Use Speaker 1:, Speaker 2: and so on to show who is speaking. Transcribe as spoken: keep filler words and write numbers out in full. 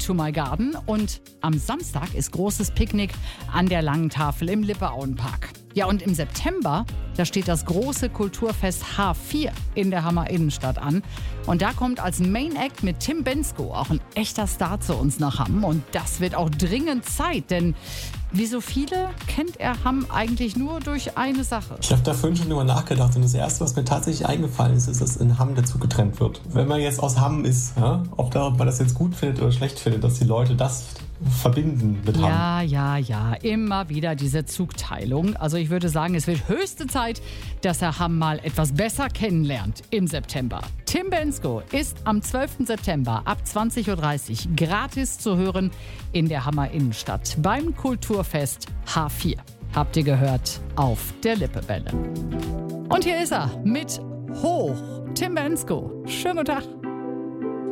Speaker 1: to my garden und am Samstag ist großes Picknick an der Langen Tafel im Lippeauenpark. Ja, und im September, da steht das große Kulturfest H vier in der Hammer Innenstadt an. Und da kommt als Main Act mit Tim Bendzko auch ein echter Star zu uns nach Hamm. Und das wird auch dringend Zeit, denn wie so viele kennt er Hamm eigentlich nur durch eine Sache.
Speaker 2: Ich habe da vorhin schon drüber nachgedacht und das Erste, was mir tatsächlich eingefallen ist, ist, dass in Hamm der Zug getrennt wird. Wenn man jetzt aus Hamm ist, ja, ob da, ob man das jetzt gut findet oder schlecht findet, dass die Leute das verbinden mit Hamm.
Speaker 1: Ja, ja, ja, immer wieder diese Zugteilung. Also ich würde sagen, es wird höchste Zeit, dass er Hamm mal etwas besser kennenlernt im September. Tim Bendzko ist am zwölften September ab zwanzig Uhr dreißig gratis zu hören in der Hammer Innenstadt beim Kulturfest H vier. Habt ihr gehört auf der Lippewelle. Und hier ist er mit Hoch. Tim Bendzko. Schönen guten Tag.